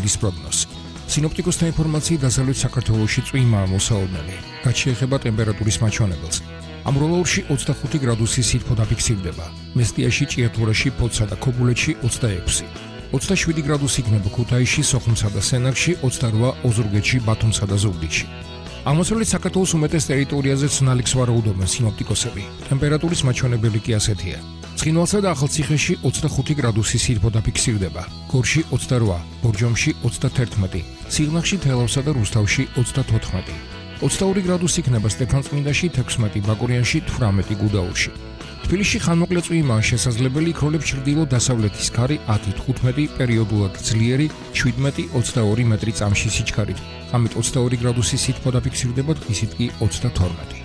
დილის პროგნოზს. სინოპტიკოსთა ინფორმაციით დასავლეთ საქართველოში წვიმაა მოსაოდნელი. რაც შეეხება ტემპერატურის მაჩვენებელს. ამროლაურში 25 გრადუსის სითბო დაფიქსირდება. მესტიაში, ჭიათურაში, ფოთსა და ქობულეთში 26. 27 გრადუსი იქნება ქუთაისში, სოხუმსა და სენაკში, 28 ოზურგეთში, ბათუმსა და ზუგდიდში. აღმოსავლეთ საქართველოს უმეტეს ტერიტორიაზე ცნალიქს ვარაუდობენ სინოპტიკოსები. ტემპერატურის მაჩვენებელი კი ასეთია. ცხინვალსა და ახალციხეში 25 გრადუსი სითბო დაფიქსირდება. გორში 28, ბორჯომში 31, სიღნაღში, თელავსა და რუსთავში 34. 22 გრადუსი იქნება სტეფანწმინდაში, 16, ბაკურიანში, 18 გუდაურში. თბილისში ხანმოკლე წვიმაა შესაძლებელი, იქროლებს ჩრდილო-დასავლეთის ქარი 10-15, პერიოდულად ძლიერი 17-22 მეტრი წამში სიჩქარით. ამით 22 გრადუსი სითბო დაფიქსირდება, დღისით კი 32.